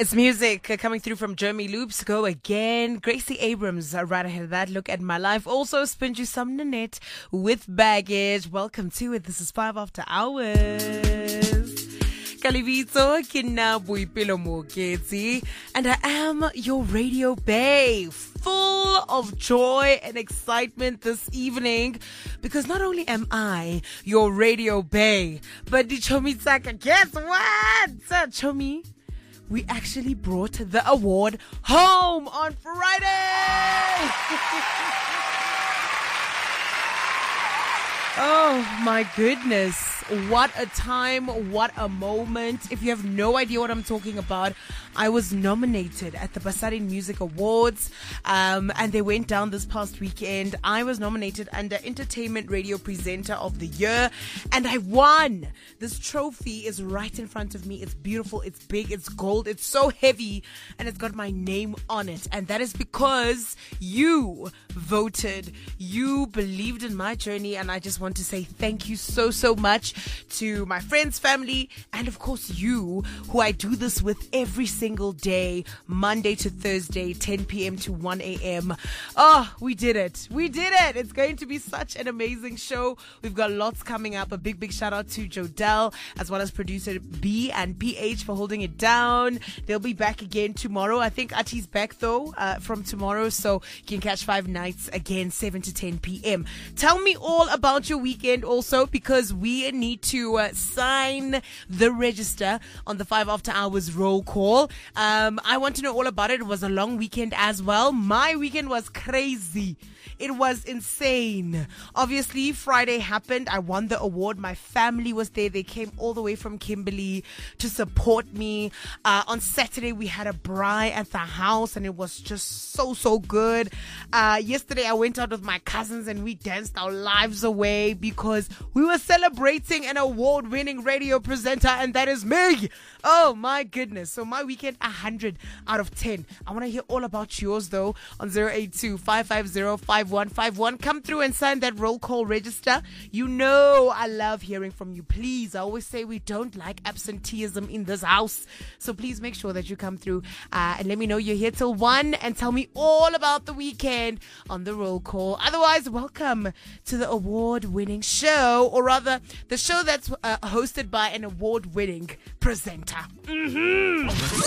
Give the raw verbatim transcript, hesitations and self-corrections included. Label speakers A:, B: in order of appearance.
A: It's music uh, coming through from Jeremy Loops. Go again. Gracie Abrams, uh, right ahead of that. Look at my life. Also, Spinju Sumnanet with baggage. Welcome to it. This is five after hours. Kalivito Kinabuipilo Moketi. And I am your radio bae, full of joy and excitement this evening, because not only am I your radio bae, but the Chomi Tsaka, guess what? So, Chomi, we actually brought the award home on Friday. Oh my goodness. What a time. What a moment. If you have no idea what I'm talking about, I was nominated at the Basari Music Awards, um, and they went down this past weekend. I was nominated under Entertainment Radio Presenter of the Year, and I won. This trophy is right in front of me. It's beautiful. It's big. It's gold. It's so heavy, and it's got my name on it. And that is because you voted. You believed in my journey, and I just want to say thank you so, so much to my friends, family, and of course you, who I do this with every single day, Monday to Thursday, ten p.m. to one a.m. Oh, we did it. We did it. It's going to be such an amazing show. We've got lots coming up. A big, big shout out to Jodelle, as well as producer B and P H for holding it down. They'll be back again tomorrow. I think Ati's back though, uh, from tomorrow, so you can catch Five Nights again, seven to ten p.m. Tell me all about your weekend also, because we need to uh, sign the register on the Five After Hours roll call. Um, I want to know all about it. It was a long weekend as well. My weekend was crazy. It was insane. Obviously, Friday happened. I won the award. My family was there. They came all the way from Kimberley to support me. Uh, on Saturday, we had a braai at the house, and it was just so, so good. Uh, yesterday, I went out with my cousins, and we danced our lives away because we were celebrating an award-winning radio presenter, and that is me. Oh, my goodness. So my weekend, one hundred out of ten. I want to hear all about yours, though, on zero eight two, five five zero, five one five one. Come through and sign that roll call register. You know I love hearing from you. Please, I always say we don't like absenteeism in this house. So please make sure that you come through uh, and let me know you're here till one, and tell me all about the weekend on the roll call. Otherwise, welcome to the award-winning show, or rather, the show that's uh, hosted by an award-winning presenter. Mm-hmm.